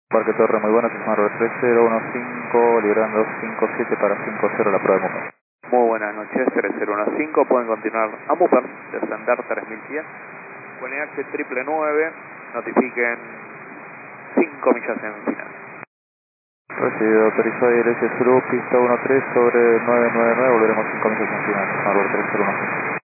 Parque Torre, muy buenas, Smart 3015, librando 57 para 50 la prueba de Muper. Muy buenas noches, 3015, pueden continuar a Muper, descender 3100, con EH 999, notifiquen 5 millas en final. Recibido, autorizado y LS Suru, pista 13 sobre 999, volveremos 5 millas en final, Smart 3015.